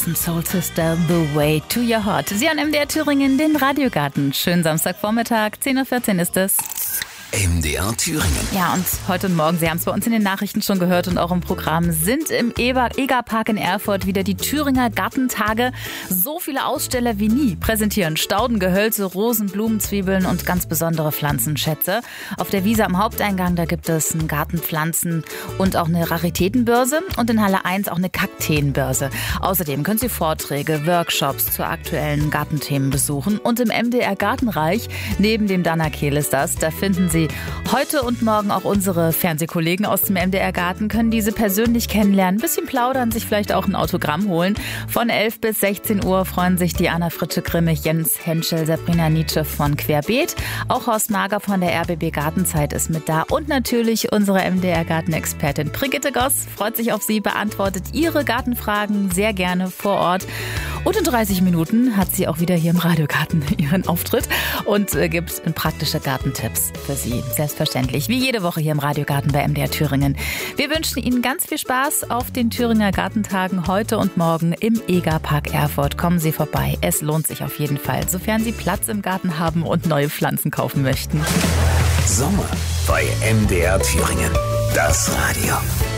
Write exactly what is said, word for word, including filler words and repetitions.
Seven Soul Sister, The Way to Your Heart. Sie an M D R Thüringen, den Radiogarten. Schönen Samstagvormittag, zehn Uhr vierzehn ist es. M D R Thüringen. Ja, und heute und morgen, Sie haben es bei uns in den Nachrichten schon gehört und auch im Programm, sind im Egerpark in Erfurt wieder die Thüringer Gartentage. So viele Aussteller wie nie präsentieren Stauden, Gehölze, Rosen, Blumen, Zwiebeln und ganz besondere Pflanzenschätze. Auf der Wiese am Haupteingang, da gibt es einen Gartenpflanzen und auch eine Raritätenbörse und in Halle eins auch eine Kakteenbörse. Außerdem können Sie Vorträge, Workshops zu aktuellen Gartenthemen besuchen. Und im M D R Gartenreich, neben dem Dannerkehl ist das, da finden Sie heute und morgen auch unsere Fernsehkollegen aus dem M D R Garten, können diese persönlich kennenlernen, ein bisschen plaudern, sich vielleicht auch ein Autogramm holen. Von elf bis sechzehn Uhr freuen sich die Anna Fritsche-Grimmig, Jens Henschel, Sabrina Nietzsche von Querbeet. Auch Horst Mager von der R B B Gartenzeit ist mit da. Und natürlich unsere M D R Gartenexpertin Brigitte Goss freut sich auf Sie, beantwortet Ihre Gartenfragen sehr gerne vor Ort. Und in dreißig Minuten hat sie auch wieder hier im Radiogarten ihren Auftritt und äh, gibt praktische Gartentipps für Sie. Selbstverständlich, wie jede Woche hier im Radiogarten bei M D R Thüringen. Wir wünschen Ihnen ganz viel Spaß auf den Thüringer Gartentagen heute und morgen im Egerpark Erfurt. Kommen Sie vorbei. Es lohnt sich auf jeden Fall, sofern Sie Platz im Garten haben und neue Pflanzen kaufen möchten. Sommer bei M D R Thüringen. Das Radio.